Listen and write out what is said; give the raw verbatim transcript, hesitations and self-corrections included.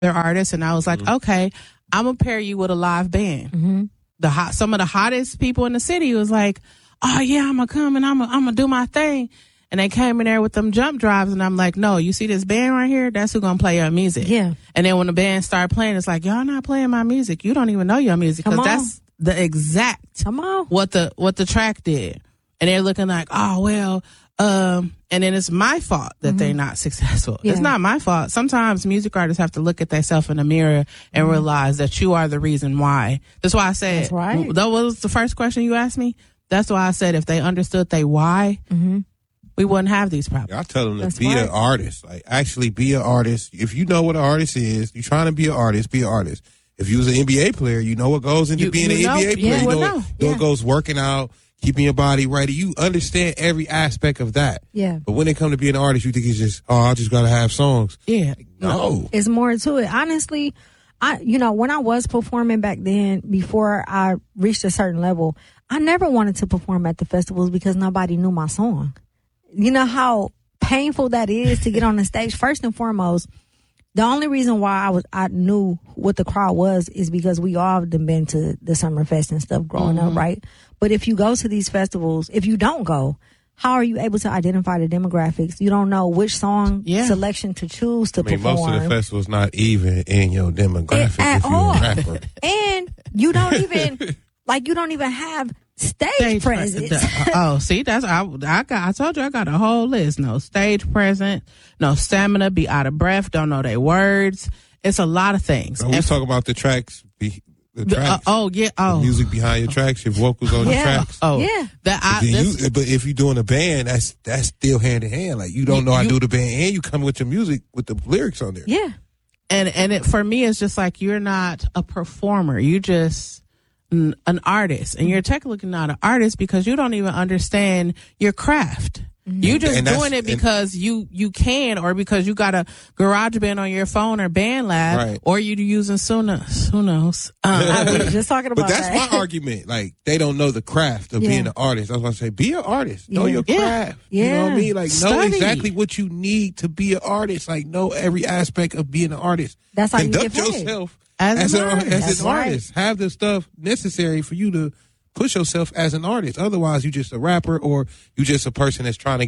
their artists, and I was like, mm-hmm. okay, I'm gonna pair you with a live band. Mm-hmm. The hot, some of the hottest people in the city was like, oh yeah, I'm gonna come and I'm gonna, I'm gonna do my thing. And they came in there with them jump drives, and I'm like, no, you see this band right here? That's who gonna play your music. Yeah. And then when the band started playing, it's like, y'all not playing my music. You don't even know your music, because that's the exact Come on. what the what the track did. And they're looking like, oh well, um, and then it's my fault that mm-hmm. they're not successful. Yeah. It's not my fault. Sometimes music artists have to look at themselves in the mirror and mm-hmm. realize that you are the reason why. That's why I said, that's right. That was the first question you asked me. That's why I said if they understood they why. Mm-hmm. we wouldn't have these problems. I tell them to That's be right. an artist. Like, actually be an artist. If you know what an artist is, you're trying to be an artist, be an artist. If you was an N B A player, you know what goes into You- being you an know, N B A player. yeah, you well, know, no, what, know yeah. what goes working out, keeping your body ready. You understand every aspect of that. Yeah. But when it comes to being an artist, you think it's just, oh, I just got to have songs. Yeah. No. It's more to it. Honestly, I, you know, when I was performing back then, before I reached a certain level, I never wanted to perform at the festivals because nobody knew my song. You know how painful that is to get on the stage. First and foremost, the only reason why I was I knew what the crowd was is because we all have been to the Summerfest and stuff growing mm-hmm. up, right? But if you go to these festivals, if you don't go, how are you able to identify the demographics? You don't know which song Yeah. selection to choose to I mean, perform. most of the festivals not even in your demographic At if you're all. a rapper. And you don't even, like, you don't even have stage, Stage presence. pre- oh, see, that's I. I got. I told you I got a whole list. No stage presence, no stamina, be out of breath, don't know their words. It's a lot of things. So we And- talk about the tracks, be, the the- uh, tracks, oh yeah. Oh, the music behind your tracks, your vocals on Yeah. the tracks. oh Yeah. That I. But, then This, you, but if you're doing a band, that's that's still hand in hand. Like, you don't You- know how to you- do the band, and you come with your music with the lyrics on there. Yeah. and and it for me, it's just like you're not a performer. You just n- an artist, and you're technically not an artist because you don't even understand your craft. You just And that's- doing it and- because you you can, or because you got a garage band on your phone or band lab, Right. or you using Sunas. Who knows? Um, I was just talking about But that's that. my argument. Like, they don't know the craft of Yeah. being an artist. That's why I say, be an artist. Know Yeah. your Yeah. craft. You know what I Yeah. mean? Like, know Study. exactly what you need to be an artist. Like, know every aspect of being an artist. That's how you Conduct get paid. yourself As as, an an, artist. as That's an right. artist. Have the stuff necessary for you to push yourself as an artist. Otherwise, you just a rapper, or you just a person that's trying to